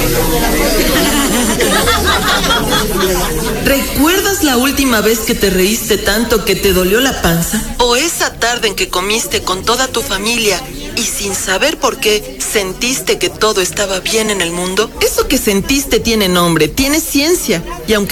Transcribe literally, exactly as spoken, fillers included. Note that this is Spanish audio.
¿Recuerdas la última vez que te reíste tanto que te dolió la panza? ¿O esa tarde en que comiste con toda tu familia y sin saber por qué sentiste que todo estaba bien en el mundo? Eso que sentiste tiene nombre, tiene ciencia, y aunque